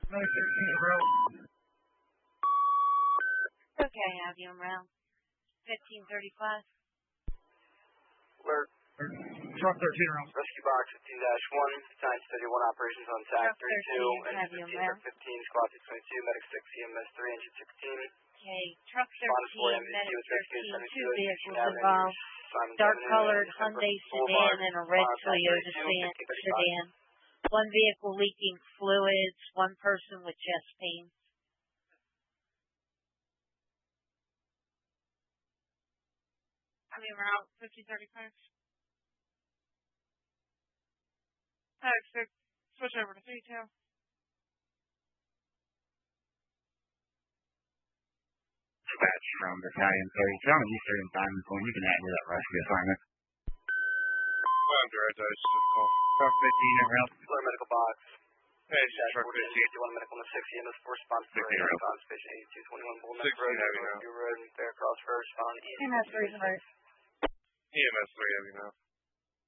Medic 16 route. Okay, have you around 1535. Alert. Truck 13 route. Rescue box 15-1, 931 operations on TAC 32, engine 15, truck 15, squad 622, medic 6, EMS 3, engine 16. Okay, truck 13, medic 13, 2 vehicles involved. Dark-colored Hyundai sedan and a red Toyota sedan. One vehicle leaking fluids, one person with chest pain. I mean, we're out 1535. Alright, switch over to 32. Dispatch from Battalion 32 on Eastern Time Zone. You can handle that rescue assignment. Roger, I just call. Truck 15 en route. Alert medical box. Hey, Dash truck 14, 15. 51 medical on 6, EMS 4, response for Conservation 8221 Bull Neck 16 Road, heavy now. Road, and Faircross Road, respond east. EMS 3 is alert. EMS 3 heavy now.